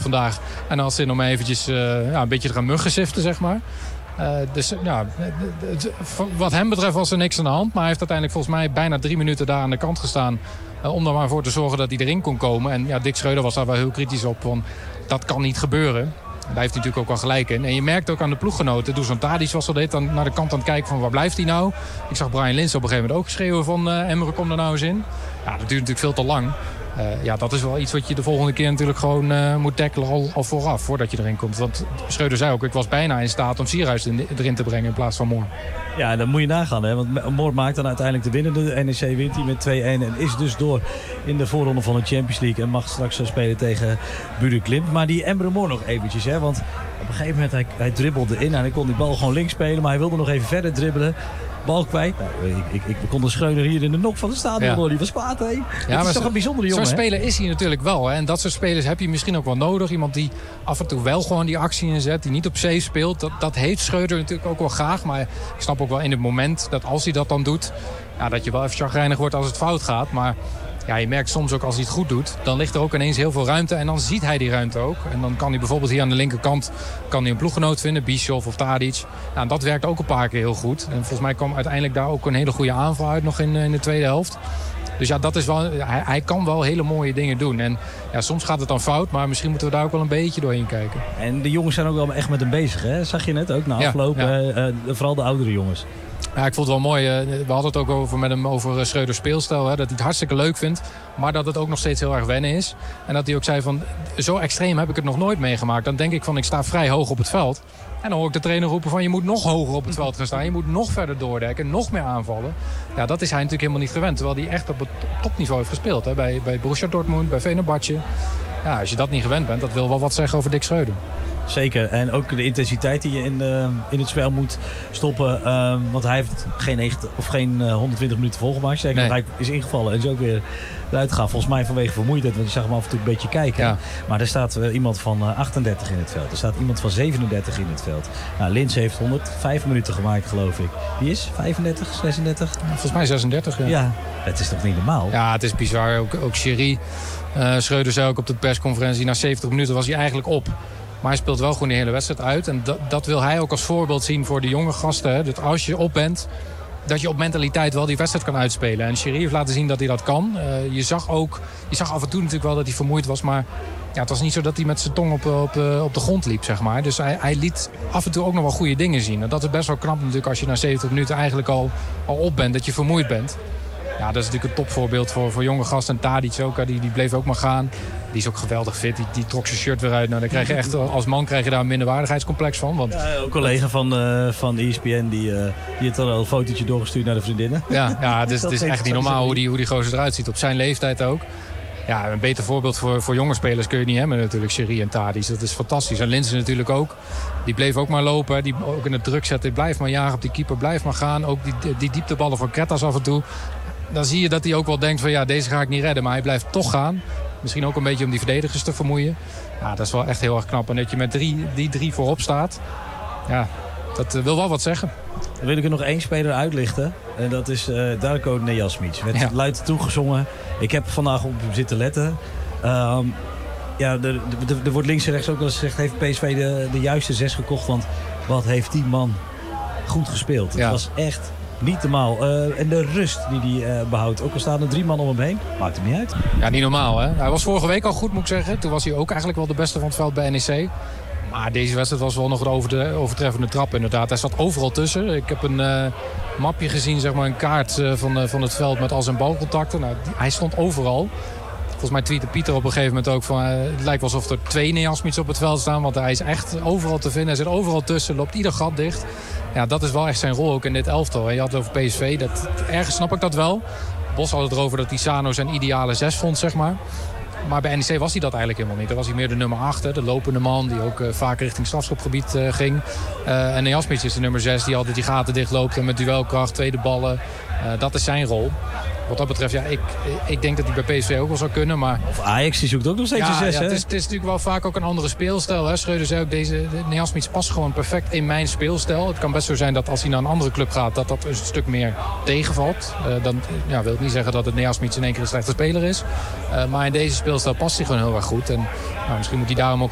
vandaag. En als zin om eventjes een beetje te gaan muggen zeg maar. Dus ja, wat hem betreft was er niks aan de hand. Maar hij heeft uiteindelijk volgens mij bijna 3 minuten daar aan de kant gestaan. Om er maar voor te zorgen dat hij erin kon komen. En ja, Dick Schreuder was daar wel heel kritisch op. Want dat kan niet gebeuren. Daar heeft hij natuurlijk ook wel gelijk in. En je merkt ook aan de ploeggenoten. Dusan Tadic was al dan naar de kant aan het kijken van waar blijft hij nou. Ik zag Brian Linsen op een gegeven moment ook schreeuwen van Emre, kom er nou eens in. Ja, dat duurt natuurlijk veel te lang. Dat is wel iets wat je de volgende keer natuurlijk gewoon moet tackelen al vooraf, voordat je erin komt. Want Schreuder zei ook, ik was bijna in staat om Sierhuis erin te brengen in plaats van Moore. Ja, dan moet je nagaan. Hè? Want Moore maakt dan uiteindelijk de winnende. NEC wint hij met 2-1 en is dus door in de voorronde van de Champions League. En mag straks spelen tegen Budo Glimt. Maar die Emre Moore nog eventjes. Hè? Want op een gegeven moment hij dribbelde in en hij kon die bal gewoon links spelen. Maar hij wilde nog even verder dribbelen. Bal kwijt. Nou, ik kon de Schreuder hier in de nok van de stadion door. Die was kwaad, hè? Ja, het is toch een bijzondere jongen, zo'n speler is hij natuurlijk wel. Hè? En dat soort spelers heb je misschien ook wel nodig. Iemand die af en toe wel gewoon die actie inzet. Die niet op safe speelt. Dat heeft Schreuder natuurlijk ook wel graag. Maar ik snap ook wel in het moment dat als hij dat dan doet... Ja, dat je wel even chagrijnig wordt als het fout gaat. Maar ja, je merkt soms ook als hij het goed doet... dan ligt er ook ineens heel veel ruimte. En dan ziet hij die ruimte ook. En dan kan hij bijvoorbeeld hier aan de linkerkant... kan hij een ploeggenoot vinden, Bischoff of Tadic. Nou, dat werkt ook een paar keer heel goed. En volgens mij kwam uiteindelijk daar ook een hele goede aanval uit... nog in de tweede helft. Dus ja, dat is wel, hij kan wel hele mooie dingen doen. En ja, soms gaat het dan fout, maar misschien moeten we daar ook wel een beetje doorheen kijken. En de jongens zijn ook wel echt met hem bezig, hè? Zag je net ook na afloop, vooral de oudere jongens. Ja, ik vond het wel mooi. We hadden het ook met hem over Schreuders speelstijl. Hè, dat hij het hartstikke leuk vindt. Maar dat het ook nog steeds heel erg wennen is. En dat hij ook zei van, zo extreem heb ik het nog nooit meegemaakt. Dan denk ik van, ik sta vrij hoog op het veld. En dan hoor ik de trainer roepen van, je moet nog hoger op het veld gaan staan. Je moet nog verder doordekken, nog meer aanvallen. Ja, dat is hij natuurlijk helemaal niet gewend. Terwijl hij echt op het topniveau heeft gespeeld. Hè, bij Borussia Dortmund, bij Fenerbahce. Ja, als je dat niet gewend bent, dat wil wel wat zeggen over Dick Schreuder. Zeker. En ook de intensiteit die je in het spel moet stoppen. Want hij heeft geen 120 minuten volgemaakt. Zeker, nee. Hij is ingevallen en is ook weer eruit gegaan. Volgens mij vanwege vermoeidheid. Want je zag hem af en toe een beetje kijken. Ja. Maar er staat iemand van 38 in het veld. Er staat iemand van 37 in het veld. Nou, Linse heeft 105 minuten gemaakt, geloof ik. Die is 35, 36? Volgens mij 36, ja. Ja, het is toch niet normaal? Ja, het is bizar. Ook Sherry. Schreuder zei ook op de persconferentie... na 70 minuten was hij eigenlijk op. Maar hij speelt wel gewoon die hele wedstrijd uit. En dat wil hij ook als voorbeeld zien voor de jonge gasten. Hè. Dat als je op bent, dat je op mentaliteit wel die wedstrijd kan uitspelen. En Sherry heeft laten zien dat hij dat kan. Je zag af en toe natuurlijk wel dat hij vermoeid was. Maar ja, het was niet zo dat hij met zijn tong op de grond liep, zeg maar. Dus hij liet af en toe ook nog wel goede dingen zien. En dat is best wel knap natuurlijk als je na 70 minuten eigenlijk al op bent. Dat je vermoeid bent. Ja, dat is natuurlijk een topvoorbeeld voor jonge gasten. En Tadic ook, die bleef ook maar gaan. Die is ook geweldig fit. Die trok zijn shirt weer uit. Nou, dan krijg je echt, als man krijg je daar een minderwaardigheidscomplex van. Want een collega van ESPN die heeft dan al een fotootje doorgestuurd naar de vriendinnen. Ja, het is echt niet normaal hoe die gozer eruit ziet. Op zijn leeftijd ook. Ja, een beter voorbeeld voor jonge spelers kun je niet hebben natuurlijk. Sherry en Tadic, dat is fantastisch. En Linse natuurlijk ook. Die bleef ook maar lopen. Die ook in het druk zetten. Blijf maar jagen op die keeper. Blijf maar gaan. Ook die diepteballen van Kretas af en toe. Dan zie je dat hij ook wel denkt van ja, deze ga ik niet redden. Maar hij blijft toch gaan. Misschien ook een beetje om die verdedigers te vermoeien. Ja, dat is wel echt heel erg knap. En dat je met die drie voorop staat. Ja, dat wil wel wat zeggen. Dan wil ik er nog één speler uitlichten. En dat is Darko Nejasmic. Werd luid toegezongen. Ik heb vandaag op hem zitten letten. Er wordt links en rechts ook wel eens gezegd... heeft PSV de juiste 6 gekocht. Want wat heeft die man goed gespeeld. Het was echt... niet normaal. En de rust die hij behoudt. Ook al staan er 3 man om hem heen. Maakt hem niet uit. Ja, niet normaal, hè. Hij was vorige week al goed, moet ik zeggen. Toen was hij ook eigenlijk wel de beste van het veld bij NEC. Maar deze wedstrijd was wel nog een overtreffende trap, inderdaad. Hij zat overal tussen. Ik heb een mapje gezien, zeg maar, een kaart van het veld met al zijn balcontacten. Nou, hij stond overal. Volgens mij tweette Pieter op een gegeven moment ook van... het lijkt wel alsof er 2 Nejasmics op het veld staan. Want hij is echt overal te vinden. Hij zit overal tussen, loopt ieder gat dicht. Ja, dat is wel echt zijn rol ook in dit elftal. En je had het over PSV. Ergens snap ik dat wel. Bos had het erover dat Sano zijn ideale 6 vond, zeg maar. Maar bij NEC was hij dat eigenlijk helemaal niet. Dan was hij meer de nummer 8, de lopende man... die ook vaak richting strafschopgebied ging. En Nejasmic is de nummer 6 die altijd die gaten dichtloopt... en met duelkracht, tweede ballen. Dat is zijn rol. Wat dat betreft, ja, ik denk dat hij bij PSV ook wel zou kunnen. Maar... Of Ajax, die zoekt ook nog steeds een 6, hè? Het is natuurlijk wel vaak ook een andere speelstijl. Hè? Schreuder zei ook, Nejasmic past gewoon perfect in mijn speelstijl. Het kan best zo zijn dat als hij naar een andere club gaat... dat een stuk meer tegenvalt. Dan wil ik niet zeggen dat het Nejasmic in één keer een slechte speler is. Maar in deze speelstijl past hij gewoon heel erg goed. En misschien moet hij daarom ook